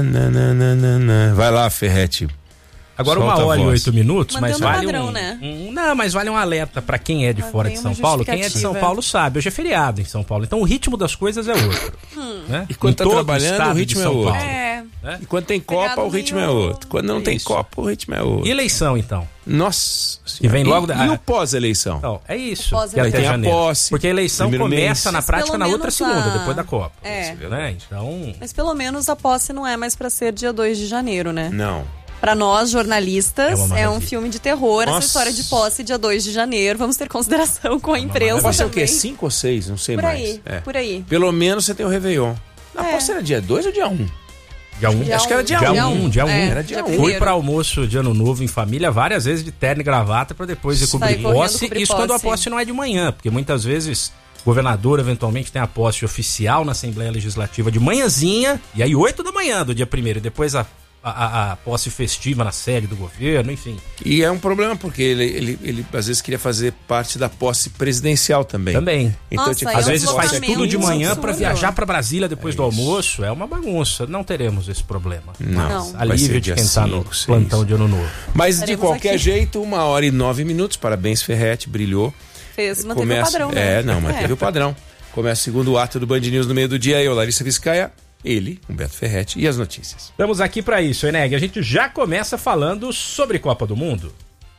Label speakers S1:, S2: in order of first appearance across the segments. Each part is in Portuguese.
S1: Vai lá, Ferretti.
S2: Agora 1h08, mas vale
S3: padrão, né?
S2: Não, mas vale um alerta pra quem é de fora de São Paulo. Quem é de São Paulo sabe, hoje é feriado em São Paulo, então o ritmo das coisas é outro. Né?
S1: E quando tá trabalhando, o ritmo é outro.
S2: Né?
S1: E quando tem Copa, o ritmo é outro. Quando não tem Copa, o ritmo é outro.
S2: E eleição, então?
S1: Nossa.
S2: E vem logo
S1: e o pós-eleição?
S2: Então, é isso.
S1: Que aí tem a posse.
S2: Porque a eleição começa na prática na outra segunda, depois da Copa.
S3: Né?
S2: Então...
S3: Mas pelo menos a posse não é mais pra ser dia 2 de janeiro, né?
S1: Não.
S3: Pra nós, jornalistas, é um filme de terror. Nossa. Essa história de posse dia 2 de janeiro. Vamos ter consideração com a imprensa.
S1: Posse é o quê? 5 ou 6? Não sei mais.
S3: Por aí.
S1: Pelo menos você tem o Réveillon. A posse era dia 2 ou dia 1?
S2: Dia 1.
S1: Acho que era dia 1.
S2: Era dia 1. Fui pra almoço de ano novo em família várias vezes de terno e gravata pra depois ir cobrir posse. Isso quando a posse não é de manhã, porque muitas vezes o governador eventualmente tem a posse oficial na Assembleia Legislativa de manhãzinha, e aí 8 da manhã do dia 1º, e depois a posse festiva na sede do governo, enfim.
S1: E é um problema, porque ele às vezes queria fazer parte da posse presidencial também. Então,
S3: nossa,
S1: às
S2: vezes faz tudo de manhã para viajar para Brasília depois do almoço. É uma bagunça. Não teremos esse problema.
S1: Não.
S2: Alívio de quem tá no plantão de ano novo.
S1: Mas de qualquer jeito, 1h09. Parabéns, Ferretti, brilhou.
S3: Manteve o padrão, né?
S1: Manteve o padrão. Começa o segundo ato do Band News no meio do dia. Eu, Larissa Vizcaia. Ele, Humberto Ferretti, e as notícias.
S2: Estamos aqui para isso, Eneg. A gente já começa falando sobre Copa do Mundo.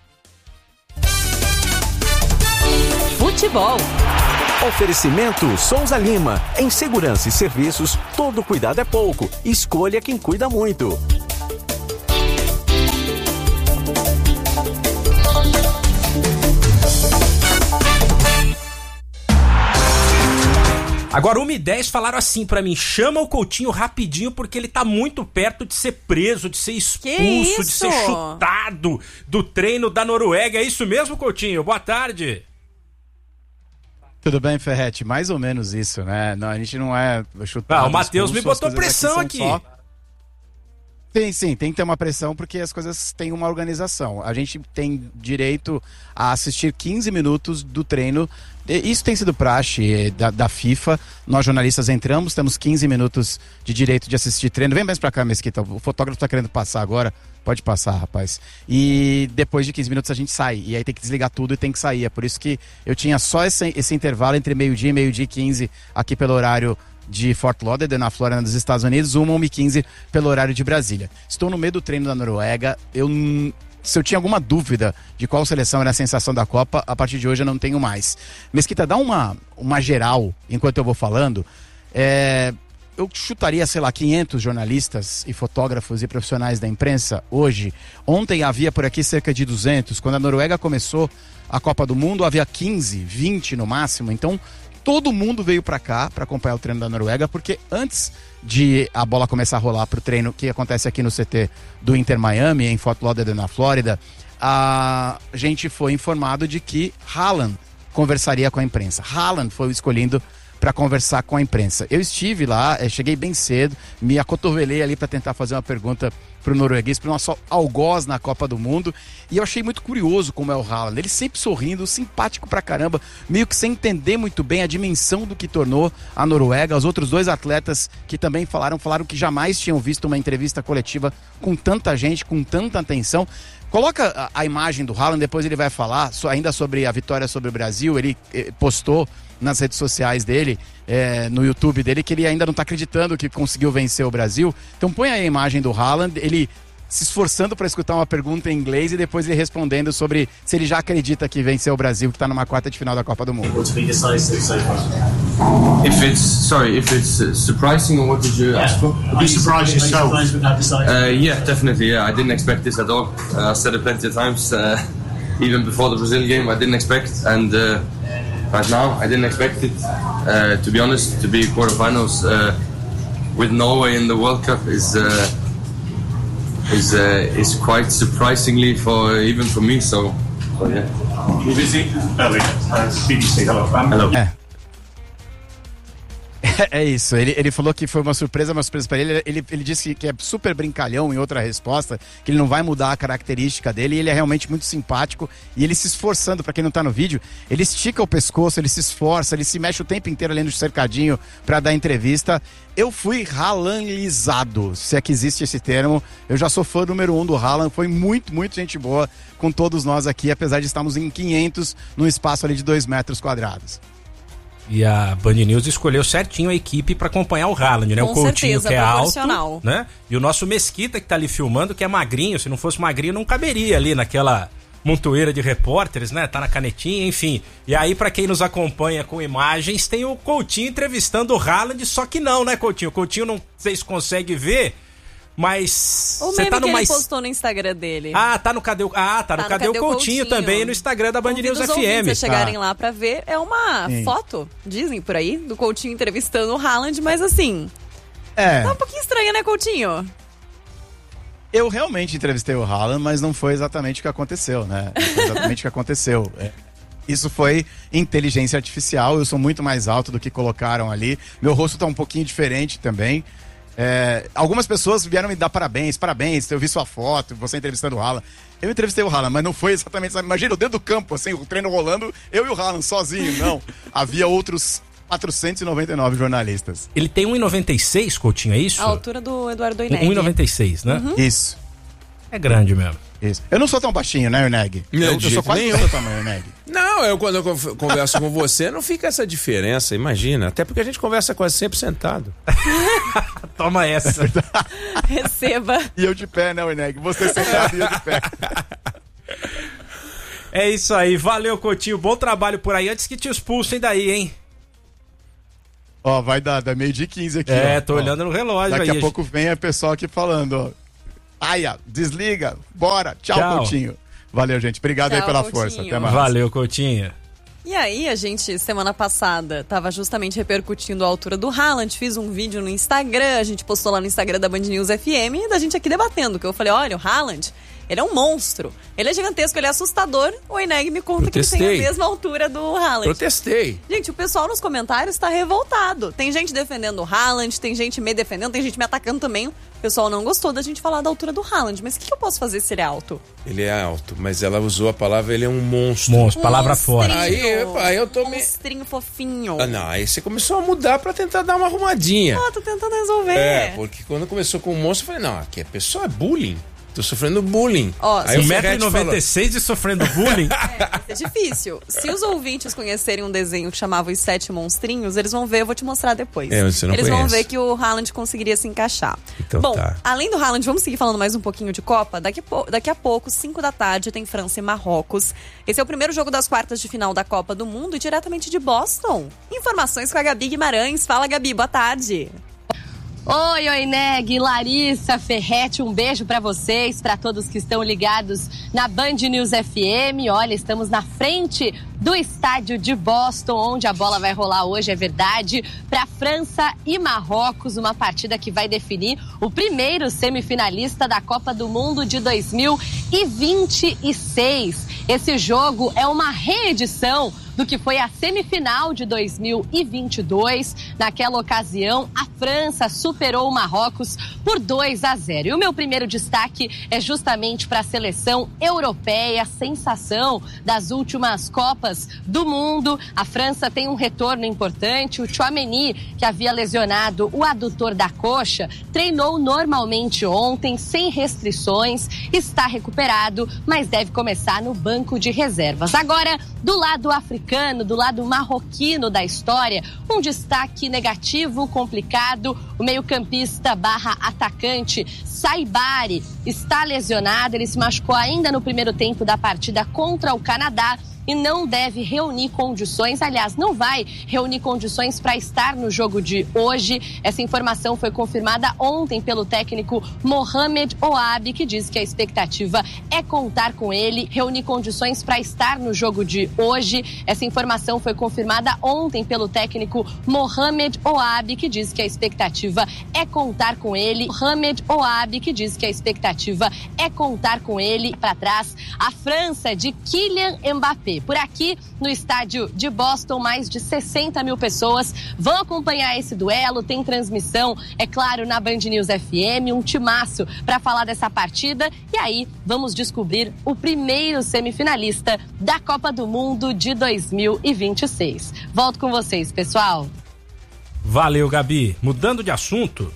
S4: Futebol. Oferecimento Souza Lima. Em segurança e serviços, todo cuidado é pouco. Escolha quem cuida muito.
S2: Agora, 1h10 falaram assim pra mim: chama o Coutinho rapidinho porque ele tá muito perto de ser preso, de ser expulso, de ser chutado do treino da Noruega. É isso mesmo, Coutinho? Boa tarde.
S5: Tudo bem, Ferretti? Mais ou menos isso, né? Não, a gente não é chutado.
S2: O Matheus me botou pressão aqui.
S5: Sim, tem que ter uma pressão porque as coisas têm uma organização. A gente tem direito a assistir 15 minutos do treino. Isso tem sido praxe da FIFA. Nós jornalistas entramos, temos 15 minutos de direito de assistir treino. Vem mais pra cá, Mesquita. O fotógrafo tá querendo passar agora. Pode passar, rapaz. E depois de 15 minutos a gente sai. E aí tem que desligar tudo e tem que sair. É por isso que eu tinha só esse intervalo entre meio-dia e meio-dia e 15 aqui pelo horário de Fort Lauderdale, na Flórida, dos Estados Unidos, 1h15 pelo horário de Brasília. Estou no meio do treino da Noruega. Se eu tinha alguma dúvida de qual seleção era a sensação da Copa, a partir de hoje eu não tenho mais. Mesquita, dá uma geral enquanto eu vou falando. Eu chutaria, 500 jornalistas e fotógrafos e profissionais da imprensa hoje. Ontem havia por aqui cerca de 200. Quando a Noruega começou a Copa do Mundo, havia 15, 20 no máximo. Então, todo mundo veio para cá para acompanhar o treino da Noruega, porque antes de a bola começar a rolar para o treino que acontece aqui no CT do Inter Miami, em Fort Lauderdale, na Flórida, a gente foi informado de que Haaland conversaria com a imprensa. Haaland foi o escolhido para conversar com a imprensa. Eu estive lá, cheguei bem cedo, me acotovelei ali para tentar fazer uma pergunta pro norueguês, pro nosso algoz na Copa do Mundo, e eu achei muito curioso como é o Haaland. Ele sempre sorrindo, simpático pra caramba, meio que sem entender muito bem a dimensão do que tornou a Noruega. Os outros dois atletas que também falaram que jamais tinham visto uma entrevista coletiva com tanta gente, com tanta atenção. Coloca a imagem do Haaland, depois ele vai falar ainda sobre a vitória sobre o Brasil. Ele postou nas redes sociais dele, no YouTube dele, que ele ainda não está acreditando que conseguiu vencer o Brasil. Então põe aí a imagem do Haaland, ele se esforçando para escutar uma pergunta em inglês e depois ele respondendo sobre se ele já acredita que venceu o Brasil, que está numa quarta de final da Copa do Mundo.
S6: If it's surprising, or what did you ask for?
S7: Are you surprised yourself?
S6: Yeah, definitely. Yeah, I didn't expect this at all. I said it plenty of times, even before the Brazil game. I didn't expect, and right now I didn't expect it. To be honest, to be quarterfinals with Norway in the World Cup is quite surprisingly even for me. So yeah.
S7: BBC. BBC. Hello.
S5: Hello. É isso, ele falou que foi uma surpresa pra ele. Ele disse que é super brincalhão em outra resposta, que ele não vai mudar a característica dele, e ele é realmente muito simpático, e ele se esforçando, pra quem não tá no vídeo, ele estica o pescoço, ele se esforça, ele se mexe o tempo inteiro ali no cercadinho pra dar entrevista. Eu fui haalandizado, se é que existe esse termo. Eu já sou fã número 1 do Haaland, foi muito, muito gente boa com todos nós aqui, apesar de estarmos em 500 num espaço ali de 2 metros quadrados.
S2: E a Band News escolheu certinho a equipe para acompanhar o Haaland, né?
S3: Com
S2: o Coutinho,
S3: certeza,
S2: que é alto, né? E o nosso Mesquita, que tá ali filmando, que é magrinho. Se não fosse magrinho, não caberia ali naquela montoeira de repórteres, né? Tá na canetinha, enfim. E aí, para quem nos acompanha com imagens, tem o Coutinho entrevistando o Haaland, só que não, né, Coutinho? O Coutinho não vocês conseguem ver, mas
S3: o meme tá no que ele postou no Instagram dele.
S2: Tá no Cadê o Coutinho também, no Instagram da Band News FM.
S3: Se chegarem lá pra ver, é uma foto, dizem por aí, do Coutinho entrevistando o Haaland, mas assim, tá um pouquinho estranho, né, Coutinho?
S5: Eu realmente entrevistei o Haaland, mas não foi exatamente o que aconteceu, né? Não foi exatamente o que aconteceu. Isso foi inteligência artificial, eu sou muito mais alto do que colocaram ali, meu rosto tá um pouquinho diferente também. Algumas pessoas vieram me dar parabéns, eu vi sua foto, você entrevistando o Haaland. Eu entrevistei o Haaland, mas não foi exatamente, sabe? Imagina eu dentro do campo, assim, o treino rolando, eu e o Haaland sozinho, não. Havia outros 499 jornalistas.
S2: Ele tem 1,96, Coutinho, é isso?
S3: A altura do Eduardo Oineg.
S2: 1,96, né?
S5: Uhum. Isso.
S2: É grande mesmo.
S5: Isso. Eu não sou tão baixinho, né, Oineg? Eu sou quase do seu tamanho, Oineg.
S1: Não, quando eu converso com você, não fica essa diferença, imagina. Até porque a gente conversa quase sempre sentado.
S2: Toma essa.
S3: Receba.
S5: E eu de pé, né, Oineg? Você sentado e eu de pé.
S2: É isso aí, valeu, Coutinho. Bom trabalho por aí. Antes que te expulsem daí, hein?
S5: Vai dar 12h15 aqui.
S2: Tô olhando no relógio.
S5: Daqui a pouco vem a pessoa aqui falando, desliga, bora, tchau, Coutinho. Valeu, gente, obrigado aí pela Coutinho. Força, até mais.
S2: Valeu, Coutinho.
S3: E aí, a gente, semana passada, tava justamente repercutindo a altura do Haaland, fiz um vídeo no Instagram, a gente postou lá no Instagram da Band News FM, e da gente aqui debatendo, que eu falei, olha, o Haaland, ele é um monstro, ele é gigantesco, ele é assustador, o Oineg me conta que ele tem a mesma altura do Haaland.
S1: Protestei.
S3: Gente, o pessoal nos comentários tá revoltado, tem gente defendendo o Haaland, tem gente me defendendo, tem gente me atacando também. O pessoal não gostou da gente falar da altura do Haaland, mas o que eu posso fazer se ele é alto?
S1: Ele é alto, mas ela usou a palavra, ele é um monstro.
S2: Palavra fora.
S1: Aí eu tô
S3: monstrinho fofinho.
S1: Não, aí você começou a mudar pra tentar dar uma arrumadinha.
S3: Tô tentando resolver.
S1: Porque quando começou com o monstro, eu falei, não, aqui a pessoa é bullying. Tô sofrendo bullying.
S2: Aí 1,96m e sofrendo bullying?
S3: É difícil. Se os ouvintes conhecerem um desenho que chamava Os 7 Monstrinhos, eles vão ver, eu vou te mostrar depois.
S1: Você não
S3: eles
S1: conhece.
S3: Vão ver que o Haaland conseguiria se encaixar.
S1: Então,
S3: bom, além do Haaland, vamos seguir falando mais um pouquinho de Copa. Daqui a pouco, 5 da tarde, tem França e Marrocos. Esse é o primeiro jogo das quartas de final da Copa do Mundo e diretamente de Boston. Informações com a Gabi Guimarães. Fala, Gabi, boa tarde.
S7: Oi, Oineg, Larissa, Ferretti, um beijo pra vocês, pra todos que estão ligados na Band News FM. Olha, estamos na frente do estádio de Boston, onde a bola vai rolar hoje, é verdade, pra França e Marrocos, uma partida que vai definir o primeiro semifinalista da Copa do Mundo de 2026. Esse jogo é uma reedição do que foi a semifinal de 2022. Naquela ocasião, a França superou o Marrocos por 2-0. E o meu primeiro destaque é justamente para a seleção europeia, sensação das últimas Copas do Mundo. A França tem um retorno importante. O Tchouaméni, que havia lesionado o adutor da coxa, treinou normalmente ontem, sem restrições, está recuperado, mas deve começar no banco de reservas. Agora, do lado africano, do lado marroquino da história, um destaque negativo, complicado. O meio-campista / atacante Saibari está lesionado, ele se machucou ainda no primeiro tempo da partida contra o Canadá e não deve reunir condições, aliás, não vai reunir condições para estar no jogo de hoje. Essa informação foi confirmada ontem pelo técnico Mohamed Ouabi, que diz que a expectativa é contar com ele, reunir condições para estar no jogo de hoje. Essa informação foi confirmada ontem pelo técnico Mohamed Ouabi, que diz que a expectativa é contar com ele. Mohamed Ouabi, que diz que a expectativa é contar com ele. Para trás, a França de Kylian Mbappé. bater. Por aqui, no estádio de Boston, mais de 60 mil pessoas vão acompanhar esse duelo. Tem transmissão, é claro, na Band News FM, um timaço para falar dessa partida. E aí, vamos descobrir o primeiro semifinalista da Copa do Mundo de 2026. Volto com vocês, pessoal.
S2: Valeu, Gabi. Mudando de assunto,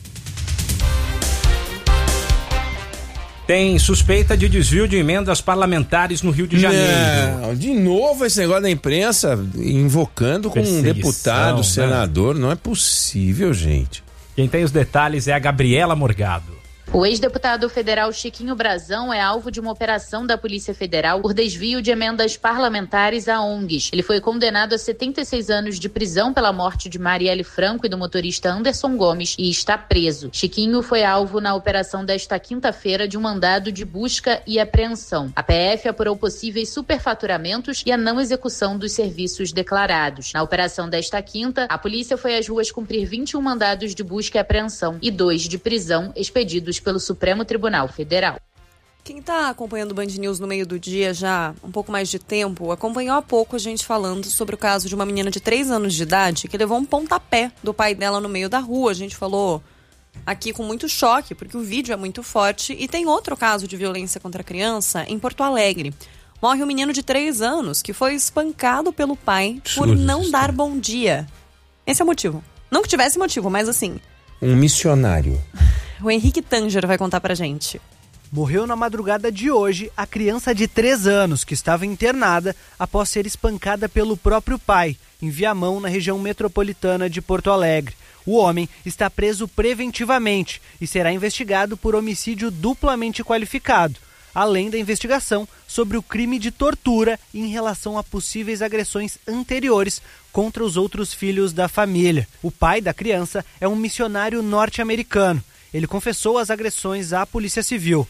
S2: tem suspeita de desvio de emendas parlamentares no Rio de Janeiro.
S1: Não, de novo esse negócio da imprensa invocando com um deputado, senador. Não é possível, gente.
S2: Quem tem os detalhes é a Gabriela Morgado.
S8: O ex-deputado federal Chiquinho Brazão é alvo de uma operação da Polícia Federal por desvio de emendas parlamentares a ONGs. Ele foi condenado a 76 anos de prisão pela morte de Marielle Franco e do motorista Anderson Gomes e está preso. Chiquinho foi alvo na operação desta quinta-feira de um mandado de busca e apreensão. A PF apurou possíveis superfaturamentos e a não execução dos serviços declarados. Na operação desta quinta, a polícia foi às ruas cumprir 21 mandados de busca e apreensão e 2 de prisão expedidos pelo Supremo Tribunal Federal.
S3: Quem está acompanhando o Band News no meio do dia já um pouco mais de tempo, acompanhou há pouco a gente falando sobre o caso de uma menina de 3 anos de idade que levou um pontapé do pai dela no meio da rua. A gente falou aqui com muito choque, porque o vídeo é muito forte. E tem outro caso de violência contra a criança em Porto Alegre. Morre um menino de 3 anos que foi espancado pelo pai por não dar bom dia. Esse é o motivo. Não que tivesse motivo, mas assim...
S1: Um missionário.
S3: O Henrique Tanger vai contar pra gente.
S9: Morreu na madrugada de hoje a criança de 3 anos que estava internada após ser espancada pelo próprio pai, em Viamão, na região metropolitana de Porto Alegre. O homem está preso preventivamente e será investigado por homicídio duplamente qualificado, além da investigação sobre o crime de tortura em relação a possíveis agressões anteriores contra os outros filhos da família. O pai da criança é um missionário norte-americano. Ele confessou as agressões à Polícia Civil.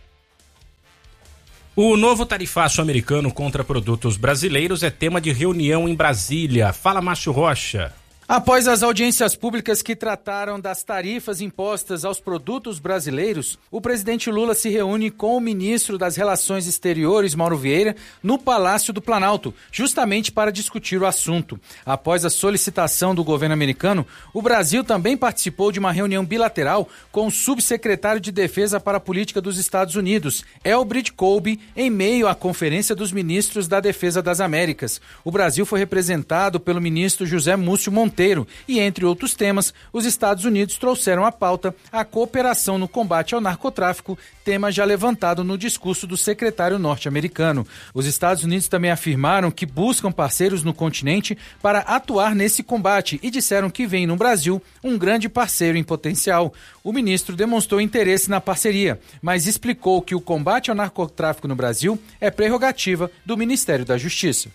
S2: O novo tarifaço americano contra produtos brasileiros é tema de reunião em Brasília. Fala, Márcio Rocha.
S10: Após as audiências públicas que trataram das tarifas impostas aos produtos brasileiros, o presidente Lula se reúne com o ministro das Relações Exteriores, Mauro Vieira, no Palácio do Planalto, justamente para discutir o assunto. Após a solicitação do governo americano, o Brasil também participou de uma reunião bilateral com o subsecretário de Defesa para a Política dos Estados Unidos, Elbrit Colby, em meio à Conferência dos Ministros da Defesa das Américas. O Brasil foi representado pelo ministro José Múcio Monteiro e, entre outros temas, os Estados Unidos trouxeram à pauta a cooperação no combate ao narcotráfico, tema já levantado no discurso do secretário norte-americano. Os Estados Unidos também afirmaram que buscam parceiros no continente para atuar nesse combate e disseram que vem no Brasil um grande parceiro em potencial. O ministro demonstrou interesse na parceria, mas explicou que o combate ao narcotráfico no Brasil é prerrogativa do Ministério da Justiça.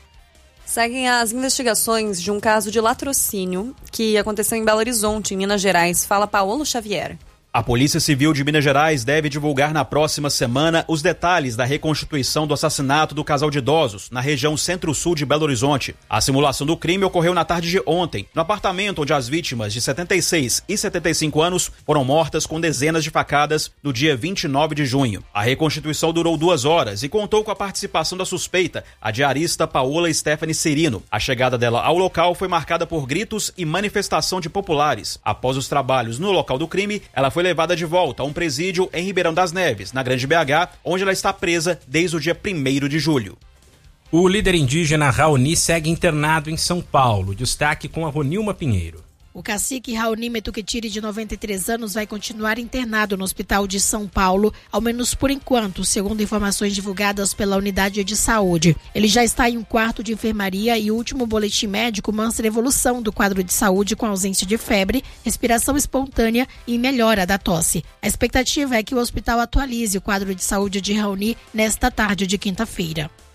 S3: Seguem as investigações de um caso de latrocínio que aconteceu em Belo Horizonte, em Minas Gerais. Fala Paulo Xavier.
S11: A Polícia Civil de Minas Gerais deve divulgar na próxima semana os detalhes da reconstituição do assassinato do casal de idosos na região centro-sul de Belo Horizonte. A simulação do crime ocorreu na tarde de ontem, no apartamento onde as vítimas de 76 e 75 anos foram mortas com dezenas de facadas no dia 29 de junho. A reconstituição durou 2 horas e contou com a participação da suspeita, a diarista Paola Stephanie Cirino. A chegada dela ao local foi marcada por gritos e manifestação de populares. Após os trabalhos no local do crime, ela foi levada de volta a um presídio em Ribeirão das Neves, na Grande BH, onde ela está presa desde o dia 1º de julho.
S2: O líder indígena Raoni segue internado em São Paulo. Destaque com a Ronilma Pinheiro.
S12: O cacique Raoni Metuquetiri, de 93 anos, vai continuar internado no Hospital de São Paulo, ao menos por enquanto, segundo informações divulgadas pela Unidade de Saúde. Ele já está em um quarto de enfermaria e o último boletim médico mostra evolução do quadro de saúde com ausência de febre, respiração espontânea e melhora da tosse. A expectativa é que o hospital atualize o quadro de saúde de Raoni nesta tarde de quinta-feira.